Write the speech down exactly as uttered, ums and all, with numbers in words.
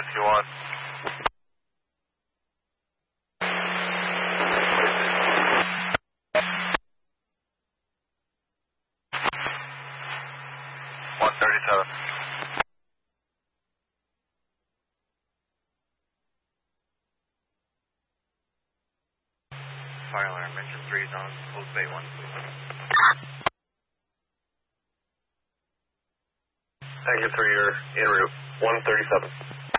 two one. one thirty-seven. Fire alarm, engine three is on, close bay one, please. Engine three, you're en route, one thirty-seven.